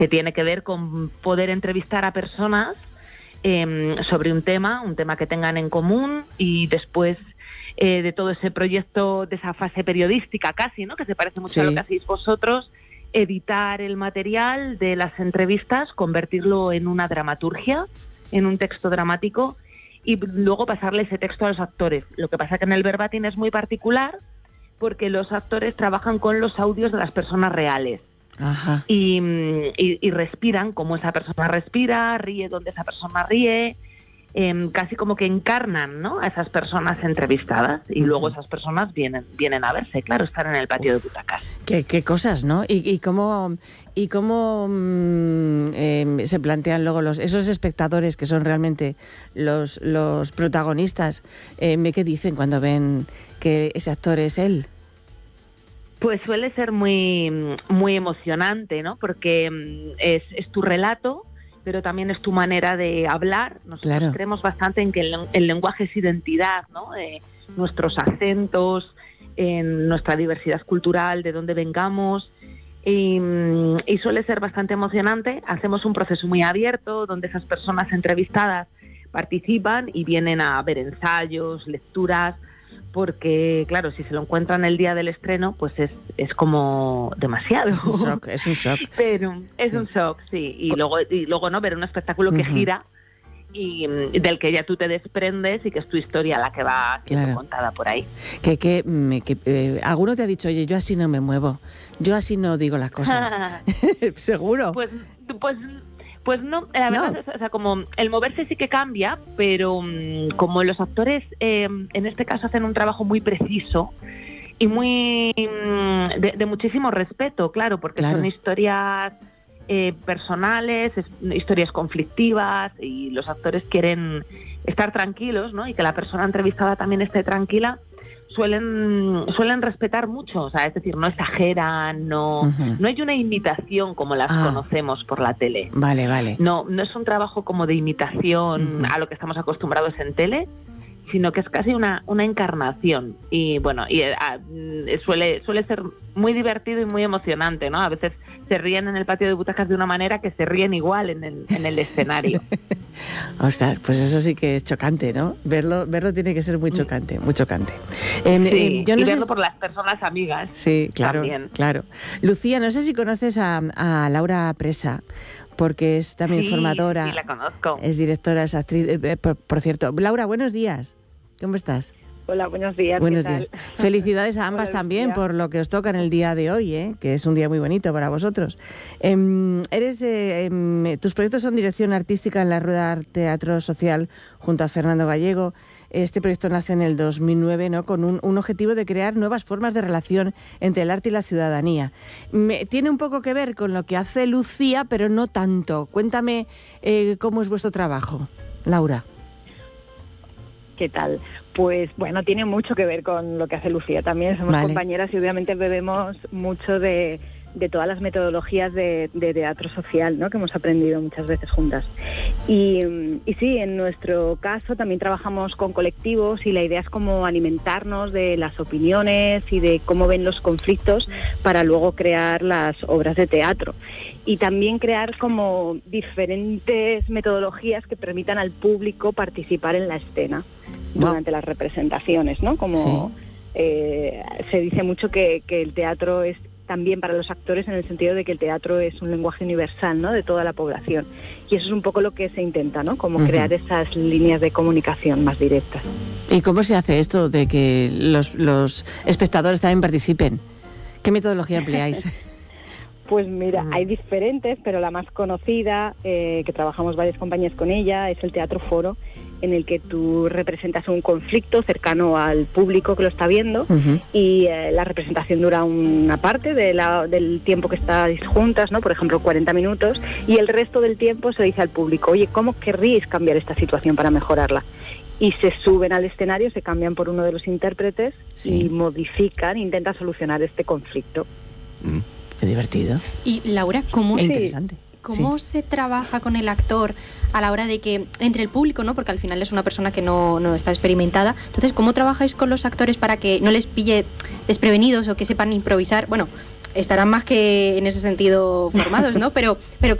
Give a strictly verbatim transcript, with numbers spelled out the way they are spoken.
que tiene que ver con poder entrevistar a personas eh, sobre un tema, un tema que tengan en común, y después eh, de todo ese proyecto, de esa fase periodística casi, ¿no?, que se parece mucho sí. a lo que hacéis vosotros, editar el material de las entrevistas, convertirlo en una dramaturgia, en un texto dramático, y luego pasarle ese texto a los actores. Lo que pasa que en el verbatim es muy particular porque los actores trabajan con los audios de las personas reales. Ajá. Y, y, y respiran como esa persona respira, ríe donde esa persona ríe, eh, casi como que encarnan, ¿no?, a esas personas entrevistadas, y uh-huh. luego esas personas vienen vienen a verse, claro, están en el patio Uf, de butacas. Qué, qué cosas, ¿no? Y, y cómo y cómo mmm, eh, se plantean luego los esos espectadores que son realmente los los protagonistas, eh, ¿qué dicen cuando ven que ese actor es él? Pues suele ser muy muy emocionante, ¿no? Porque es, es tu relato, pero también es tu manera de hablar. Nosotros claro. creemos bastante en que el, el lenguaje es identidad, ¿no? Eh, nuestros acentos, en nuestra diversidad cultural, de dónde vengamos, y, y suele ser bastante emocionante. Hacemos un proceso muy abierto, donde esas personas entrevistadas participan y vienen a ver ensayos, lecturas, porque, claro, si se lo encuentran el día del estreno, pues es, es como demasiado. Es un shock, es un shock. Pero es sí. un shock, sí. Y luego, y luego no ver un espectáculo que uh-huh. gira y del que ya tú te desprendes y que es tu historia la que va siendo claro. contada por ahí. Que, que, que eh, alguno te ha dicho, oye, yo así no me muevo, yo así no digo las cosas. ¿Seguro? Pues... pues Pues no, la verdad, no. o sea, como el moverse sí que cambia, pero um, como los actores eh, en este caso hacen un trabajo muy preciso y muy um, de, de muchísimo respeto, claro, porque claro. son historias eh, personales, es, historias conflictivas, y los actores quieren estar tranquilos, ¿no? Y que la persona entrevistada también esté tranquila. Suelen suelen respetar mucho, o sea, es decir, no exageran, no uh-huh. no hay una imitación como las ah. conocemos por la tele. Vale, vale. No, no es un trabajo como de imitación uh-huh. a lo que estamos acostumbrados en tele, sino que es casi una una encarnación. Y bueno, y a, suele suele ser muy divertido y muy emocionante, ¿no? A veces se ríen en el patio de butacas de una manera que se ríen igual en el, en el escenario. Ostras, pues eso sí que es chocante, ¿no? Verlo verlo tiene que ser muy chocante, muy chocante. Eh, sí, eh, yo no y sé... verlo por las personas amigas. Sí, claro, también. claro. Lucía, no sé si conoces a, a Laura Presa, porque es también sí, formadora. Sí, la conozco. Es directora, es actriz. Eh, por, por cierto, Laura, buenos días. ¿Cómo estás? Hola, buenos días. Buenos ¿qué días. tal? Felicidades a ambas también días. Por lo que os toca en el día de hoy, ¿eh? Que es un día muy bonito para vosotros. Eh, eres, eh, eh, tus proyectos son dirección artística en la Rueda Teatro Social junto a Fernando Gallego. Este proyecto nace en el dos mil nueve, ¿no? Con un, un objetivo de crear nuevas formas de relación entre el arte y la ciudadanía. Me, tiene un poco que ver con lo que hace Lucía, pero no tanto. Cuéntame eh, cómo es vuestro trabajo, Laura. ¿Qué tal? Pues bueno, tiene mucho que ver con lo que hace Lucía. También somos vale. compañeras y obviamente bebemos mucho de, de todas las metodologías de, de teatro social, ¿no? Que hemos aprendido muchas veces juntas. Y, y sí, en nuestro caso también trabajamos con colectivos y la idea es como alimentarnos de las opiniones y de cómo ven los conflictos para luego crear las obras de teatro. Y también crear como diferentes metodologías que permitan al público participar en la escena durante wow. las representaciones, ¿no? Como sí. eh, se dice mucho que, que el teatro es también para los actores en el sentido de que el teatro es un lenguaje universal, ¿no? De toda la población. Y eso es un poco lo que se intenta, ¿no? Como uh-huh. crear esas líneas de comunicación más directas. ¿Y cómo se hace esto de que los, los espectadores también participen? ¿Qué metodología empleáis? Pues mira, hay diferentes, pero la más conocida, eh, que trabajamos varias compañías con ella, es el teatro foro, en el que tú representas un conflicto cercano al público que lo está viendo uh-huh. y eh, la representación dura una parte de la, del tiempo que estáis juntas, ¿no? Por ejemplo, cuarenta minutos, y el resto del tiempo se dice al público, oye, ¿cómo querríais cambiar esta situación para mejorarla? Y se suben al escenario, se cambian por uno de los intérpretes sí. y modifican, intentan solucionar este conflicto. Mm. Qué divertido. Y Laura, ¿cómo, es se, interesante. ¿cómo sí. se trabaja con el actor a la hora de que entre el público, ¿no? Porque al final es una persona que no, no está experimentada. Entonces, ¿cómo trabajáis con los actores para que no les pille desprevenidos o que sepan improvisar? Bueno, estarán más que en ese sentido formados, ¿no? Pero, pero